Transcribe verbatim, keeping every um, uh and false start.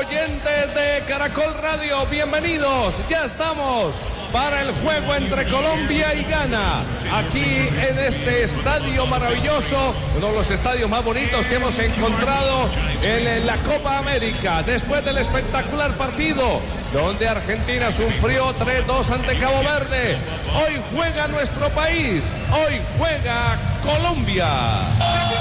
oyentes de Caracol Radio, bienvenidos. Ya estamos para el juego entre Colombia y Ghana, aquí en este estadio maravilloso, uno de los estadios más bonitos que hemos encontrado en la Copa América, después del espectacular partido donde Argentina sufrió tres dos ante Cabo Verde. Hoy juega nuestro país, hoy juega Colombia.